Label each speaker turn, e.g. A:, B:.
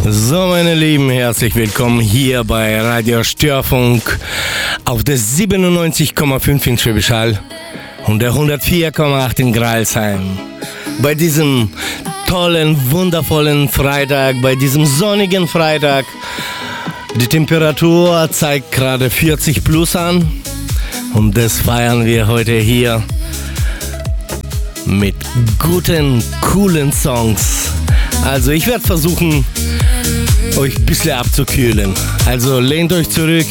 A: So, meine Lieben, herzlich willkommen hier bei Radio Störfunk auf der 97,5 in Schwäbisch Hall und der 104,8 in Greilsheim. Bei diesem tollen, wundervollen Freitag, bei diesem sonnigen Freitag. Die Temperatur zeigt gerade 40 plus an und das feiern wir heute hier mit guten, coolen Songs. Also ich werde versuchen, euch ein bisschen abzukühlen. Also lehnt euch zurück,